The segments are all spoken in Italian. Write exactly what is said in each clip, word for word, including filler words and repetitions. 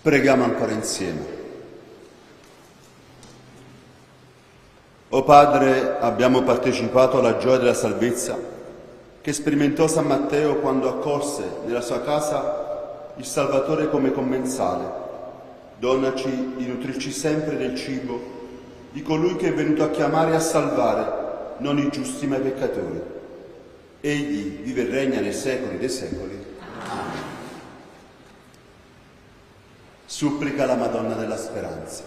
Preghiamo ancora insieme. O Padre, abbiamo partecipato alla gioia della salvezza che sperimentò San Matteo quando accolse nella sua casa il Salvatore come commensale. Donaci di nutrirci sempre del cibo di colui che è venuto a chiamare e a salvare non i giusti ma i peccatori. Egli vive e regna nei secoli dei secoli. Amen. Supplica la Madonna della Speranza.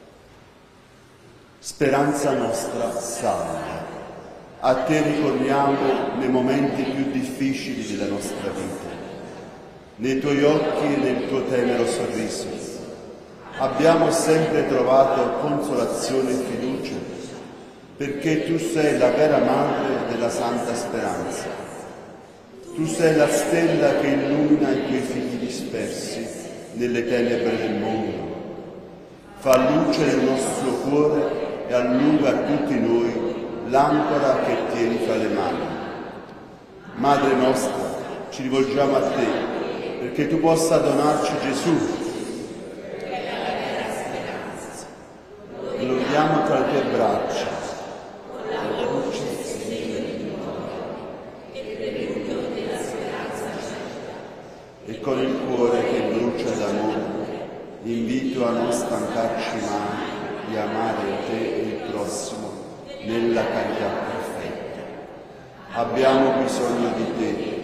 Speranza nostra, salva. A te ricorriamo nei momenti più difficili della nostra vita. Nei tuoi occhi e nel tuo tenero sorriso abbiamo sempre trovato consolazione e fiducia, perché tu sei la vera madre della Santa Speranza. Tu sei la stella che illumina i tuoi figli dispersi nelle tenebre del mondo. Fa luce nel nostro cuore e allunga a tutti noi l'ancora che tieni fra le mani. Madre nostra, ci rivolgiamo a te perché tu possa donarci Gesù. Lo vediamo tra le tue braccia. E con il cuore che brucia d'amore, invito a non stancarci mai di amare te e il prossimo nella carità perfetta. Abbiamo bisogno di te,